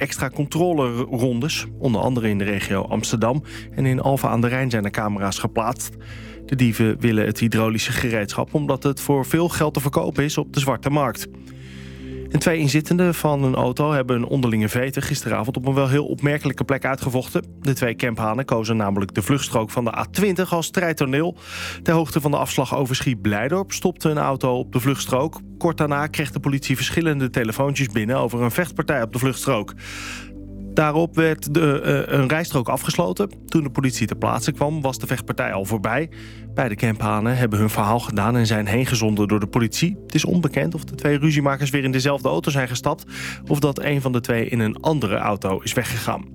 extra controlerondes. Onder andere in de regio Amsterdam. En in Alphen aan de Rijn zijn er camera's geplaatst. De dieven willen het hydraulische gereedschap omdat het voor veel geld te verkopen is op de zwarte markt. En 2 inzittenden van een auto hebben een onderlinge vete gisteravond op een wel heel opmerkelijke plek uitgevochten. De 2 Kemphanen kozen namelijk de vluchtstrook van de A20 als strijdtoneel. Ter hoogte van de afslag Overschie-Blijdorp stopte een auto op de vluchtstrook. Kort daarna kreeg de politie verschillende telefoontjes binnen over een vechtpartij op de vluchtstrook. Daarop werd een rijstrook afgesloten. Toen de politie ter plaatse kwam, was de vechtpartij al voorbij. Beide Kemphanen hebben hun verhaal gedaan en zijn heengezonden door de politie. Het is onbekend of de 2 ruziemakers weer in dezelfde auto zijn gestapt, of dat een van de 2 in een andere auto is weggegaan.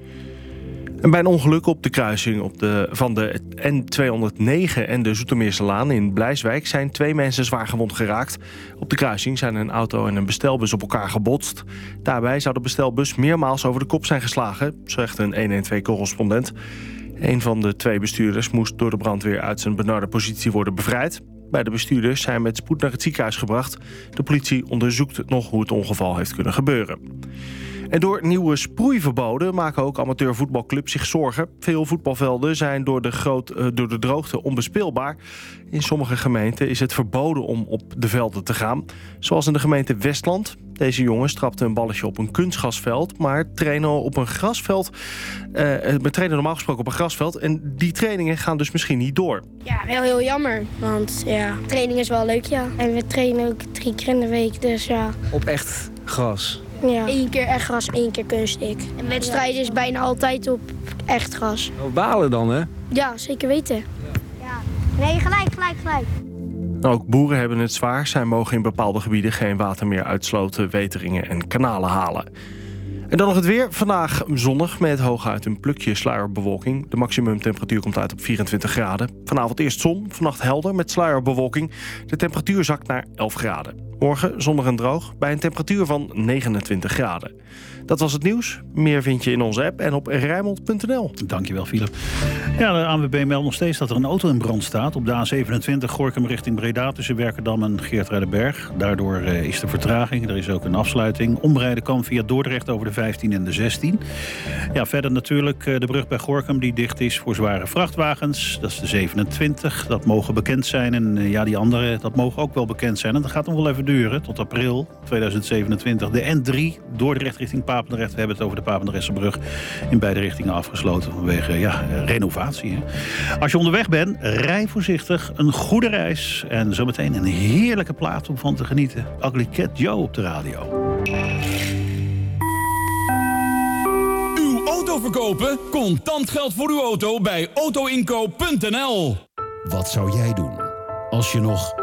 En bij een ongeluk op de kruising van de N209 en de Zoetermeerselaan in Blijswijk zijn 2 mensen zwaar gewond geraakt. Op de kruising zijn een auto en een bestelbus op elkaar gebotst. Daarbij zou de bestelbus meermaals over de kop zijn geslagen, zegt een 112-correspondent. Een van de 2 bestuurders moest door de brandweer uit zijn benarde positie worden bevrijd. Beide bestuurders zijn met spoed naar het ziekenhuis gebracht. De politie onderzoekt nog hoe het ongeval heeft kunnen gebeuren. En door nieuwe sproeiverboden maken ook amateurvoetbalclubs zich zorgen. Veel voetbalvelden zijn door de droogte onbespeelbaar. In sommige gemeenten is het verboden om op de velden te gaan. Zoals in de gemeente Westland. Deze jongens trapten een balletje op een kunstgrasveld, maar trainen op een grasveld. We trainen normaal gesproken op een grasveld en die trainingen gaan dus misschien niet door. Ja, wel heel jammer, want ja, training is wel leuk, ja. En we trainen ook 3 keer in de week, dus ja. Op echt gras? Ja, 1 keer echt gras, 1 keer kunststik. En wedstrijden is bijna altijd op echt gras. Balen dan, hè? Ja, zeker weten. Ja. Nee, gelijk. Ook boeren hebben het zwaar. Zij mogen in bepaalde gebieden geen water meer uit sloten, weteringen en kanalen halen. En dan nog het weer. Vandaag zonnig met hooguit een plukje sluierbewolking. De maximumtemperatuur komt uit op 24 graden. Vanavond eerst zon, vannacht helder met sluierbewolking. De temperatuur zakt naar 11 graden. Morgen zonnig en droog bij een temperatuur van 29 graden. Dat was het nieuws. Meer vind je in onze app en op Rijnmond.nl. Dankjewel, Philip. Ja, de ANWB meldt nog steeds dat er een auto in brand staat op de A27 Gorinchem richting Breda tussen Werkendam en Geertruidenberg. Daardoor is er vertraging. Er is ook een afsluiting. Omrijden kan via Dordrecht over de 15 en de 16. Ja, verder natuurlijk de brug bij Gorinchem die dicht is voor zware vrachtwagens. Dat is de 27. Dat mogen bekend zijn. En ja, die andere, dat mogen ook wel bekend zijn. En dat gaat nog wel even duren tot april 2027. De N3 Dordrecht richting Papendrecht. We hebben het over de Papendrechtsbrug in beide richtingen afgesloten vanwege renovatie. Hè. Als je onderweg bent, rij voorzichtig. Een goede reis. En zometeen een heerlijke plaat om van te genieten. Ugly Cat Joe op de radio. Uw auto verkopen? Contant geld voor uw auto bij autoinkoop.nl. Wat zou jij doen als je nog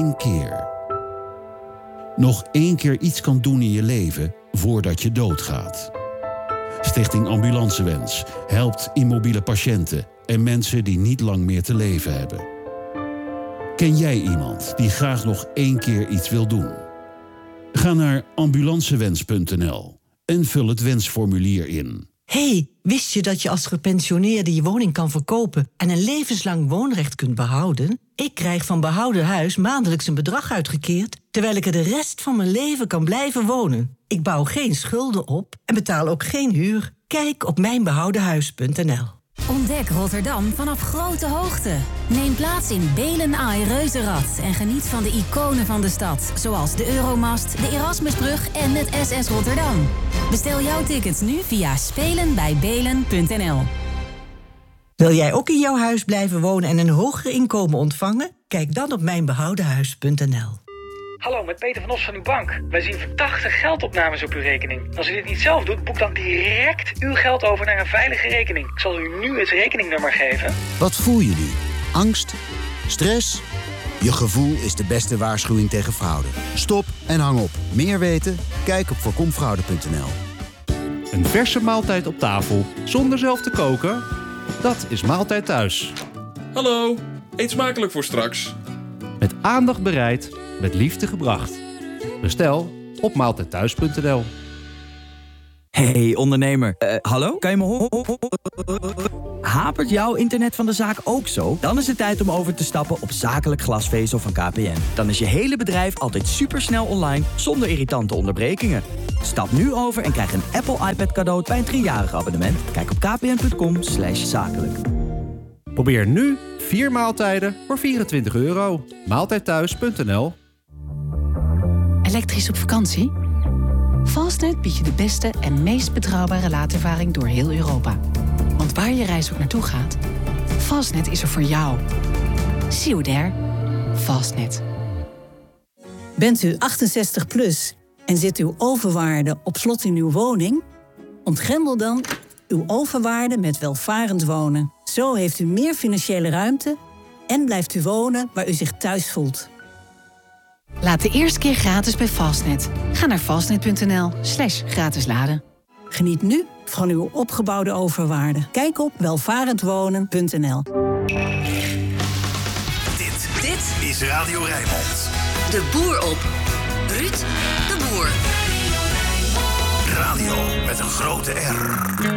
één keer iets kan doen in je leven voordat je doodgaat? Stichting Ambulancewens helpt immobiele patiënten en mensen die niet lang meer te leven hebben. Ken jij iemand die graag nog 1 keer iets wil doen? Ga naar ambulancewens.nl en vul het wensformulier in. Hey, wist je dat je als gepensioneerde je woning kan verkopen en een levenslang woonrecht kunt behouden? Ik krijg van Behouden Huis maandelijks een bedrag uitgekeerd, terwijl ik er de rest van mijn leven kan blijven wonen. Ik bouw geen schulden op en betaal ook geen huur. Kijk op mijnbehoudenhuis.nl. Ontdek Rotterdam vanaf grote hoogte. Neem plaats in Belen Ai Reuzenrad en geniet van de iconen van de stad, zoals de Euromast, de Erasmusbrug en het SS Rotterdam. Bestel jouw tickets nu via spelenbijbelen.nl. Wil jij ook in jouw huis blijven wonen en een hoger inkomen ontvangen? Kijk dan op mijnbehoudenhuis.nl. Hallo, met Peter van Os van uw bank. Wij zien verdachte geldopnames op uw rekening. Als u dit niet zelf doet, boek dan direct uw geld over naar een veilige rekening. Ik zal u nu het rekeningnummer geven. Wat voel je nu? Angst? Stress? Je gevoel is de beste waarschuwing tegen fraude. Stop en hang op. Meer weten? Kijk op voorkomfraude.nl. Een verse maaltijd op tafel zonder zelf te koken? Dat is Maaltijd Thuis. Hallo, eet smakelijk voor straks. Met aandacht bereid, met liefde gebracht. Bestel op maaltijdthuis.nl. Hey ondernemer, hallo? Kan je me horen? Hapert jouw internet van de zaak ook zo? Dan is het tijd om over te stappen op zakelijk glasvezel van KPN. Dan is je hele bedrijf altijd supersnel online, zonder irritante onderbrekingen. Stap nu over en krijg een Apple iPad cadeau bij een 3-jarig abonnement. Kijk op kpn.com/zakelijk. Probeer nu 4 maaltijden voor €24. Maaltijdthuis.nl. Elektrisch op vakantie? Fastnet biedt je de beste en meest betrouwbare laadervaring door heel Europa. Want waar je reis ook naartoe gaat, Fastnet is er voor jou. See you there. Fastnet. Bent u 68 plus en zit uw overwaarde op slot in uw woning? Ontgrendel dan uw overwaarde met welvarend wonen. Zo heeft u meer financiële ruimte en blijft u wonen waar u zich thuis voelt. Laat de eerste keer gratis bij Fastnet. Ga naar fastnet.nl/gratis laden. Geniet nu van uw opgebouwde overwaarde. Kijk op welvarendwonen.nl. Dit is Radio Rijnmond. De boer op. Ruud de Boer. Radio met een grote R.